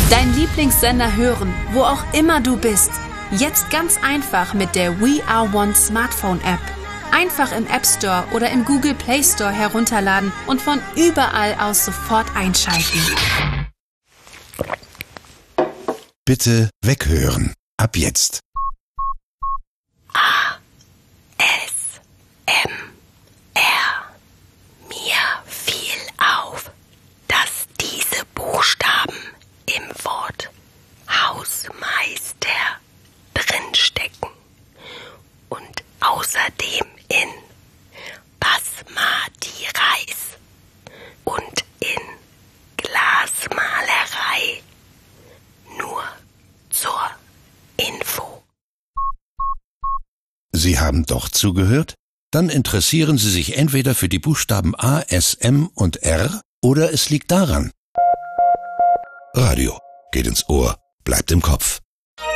Dein Lieblingssender hören, wo auch immer du bist. Jetzt ganz einfach mit der We Are One Smartphone App. Einfach im App Store oder im Google Play Store herunterladen und von überall aus sofort einschalten. Bitte weghören. Ab jetzt. ASMR. Mir fiel auf, dass diese Buchstaben im Wort Hausmeister drinstecken und außerdem in Basmati Reis und in Glasmalerei. Nur zur Info. Sie haben doch zugehört? Dann interessieren Sie sich entweder für die Buchstaben A, S, M und R oder es liegt daran. Radio geht ins Ohr, bleibt im Kopf.